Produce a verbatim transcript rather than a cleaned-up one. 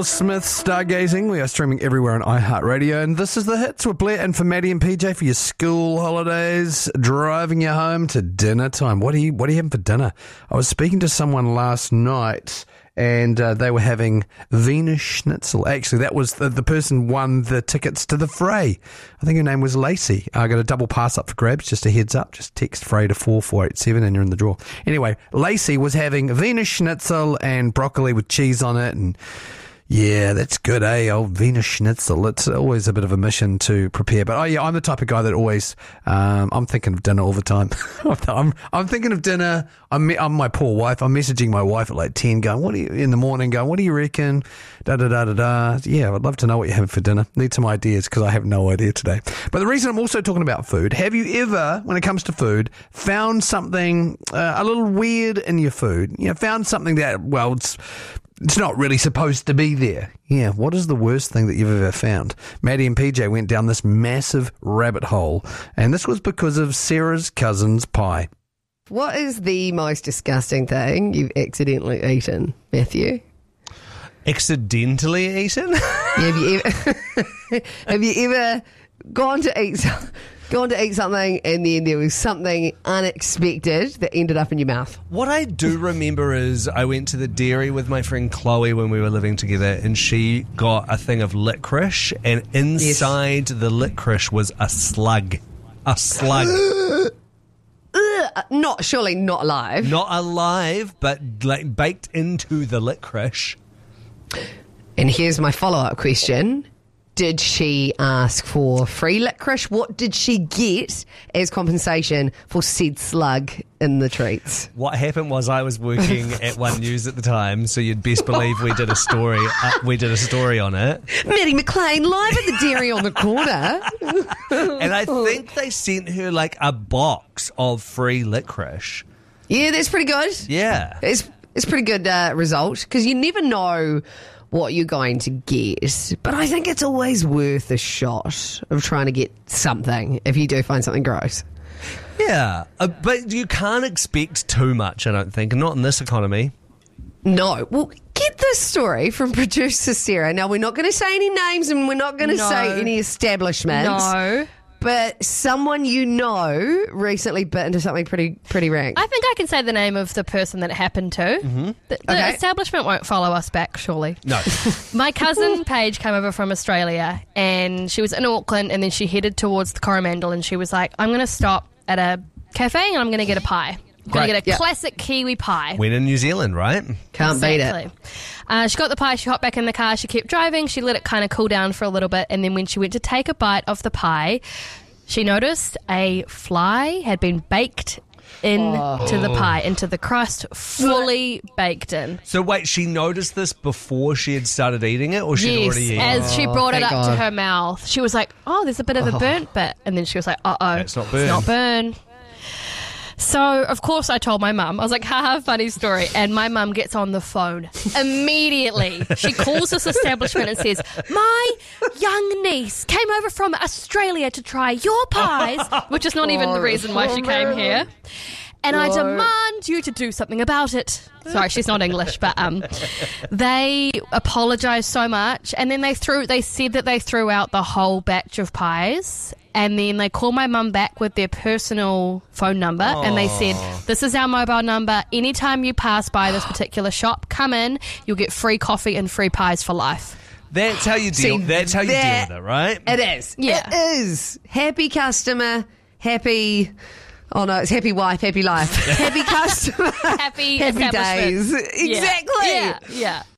Smith Stargazing. We are streaming everywhere on iHeartRadio, and this is The Hits with Blair and for Maddie and P J for your school holidays, driving you home to dinner time. What are you, what are you having for dinner? I was speaking to someone last night, and uh, they were having Wiener Schnitzel. Actually, that was the, the person won the tickets to the fray. I think her name was Lacey. I got a double pass up for grabs, just a heads up. Just text fray to four four eight seven and you're in the draw. Anyway, Lacey was having Wiener Schnitzel and broccoli with cheese on it, and yeah, that's good, eh? Old Wiener Schnitzel. It's always a bit of a mission to prepare. But oh yeah, I'm the type of guy that always, um, I'm thinking of dinner all the time. I'm, I'm thinking of dinner. I'm, I'm my poor wife. I'm messaging my wife at like ten going, what do you, in the morning going, what do you reckon? Da da da da da. Yeah, I'd love to know what you're having for dinner. Need some ideas because I have no idea today. But the reason I'm also talking about food, have you ever, when it comes to food, found something uh, a little weird in your food? You know, found something that, well, it's, It's not really supposed to be there. Yeah, what is the worst thing that you've ever found? Maddie and P J went down this massive rabbit hole, and this was because of Sarah's cousin's pie. What is the most disgusting thing you've accidentally eaten, Matthew? Accidentally eaten? Have you ever, have you ever gone to eat some, gone to eat something and then there was something unexpected that ended up in your mouth? What I do remember is I went to the dairy with my friend Chloe when we were living together, and she got a thing of licorice, and inside yes. the licorice was a slug. A slug. Ugh, not surely not alive. Not alive, but like baked into the licorice. And here's my follow-up question. Did she ask for free licorice? What did she get as compensation for said slug in the treats? What happened was I was working at One News at the time, so you'd best believe we did a story. Uh, we did a story on it. Maddie McLean live at the dairy on the corner. And I think they sent her like a box of free licorice. Yeah, that's pretty good. Yeah, it's it's a pretty good uh, result because you never know what you're going to get. But I think it's always worth a shot of trying to get something if you do find something gross. Yeah, uh, but you can't expect too much, I don't think, not in this economy. No. Well, get this story from producer Sarah. Now, we're not going to say any names and we're not going to No. say any establishments. No. But someone you know recently bit into something pretty pretty rank. I think I can say the name of the person that it happened to. Mm-hmm. The, the Okay. establishment won't follow us back, surely. No. My cousin Paige came over from Australia and she was in Auckland, and then she headed towards the Coromandel, and she was like, I'm going to stop at a cafe and I'm going to get a pie. I'm going to Great. get a Yep. classic Kiwi pie. When in New Zealand, right? Can't beat it. Exactly. Uh, she got the pie, she hopped back in the car, she kept driving, she let it kind of cool down for a little bit, and then when she went to take a bite of the pie, she noticed a fly had been baked into the pie, into the crust, fully baked in. So wait, she noticed this before she had started eating it, or she'd Yes, already eaten as it? she brought it thank up to God. her mouth, she was like, oh, there's a bit of a burnt bit. And then she was like, uh-oh. It's not burn. It's not burn. So, of course, I told my mum. I was like, haha, funny story. And my mum gets on the phone immediately. She calls this establishment and says, my young niece came over from Australia to try your pies, which is not even the reason why she came here. And I demand you to do something about it. Sorry, she's not English, but um, they apologised so much, and then they threw. They said that they threw out the whole batch of pies, and then they called my mum back with their personal phone number, and they said, "This is our mobile number. Anytime you pass by this particular shop, come in. You'll get free coffee and free pies for life." That's how you deal. See, that's how you that- deal with it, right? It is. Yeah. It is. Happy customer, happy... Oh, no, it's happy wife, happy life. Happy customer, Happy happy establishment. days. Yeah. Exactly. Yeah, yeah.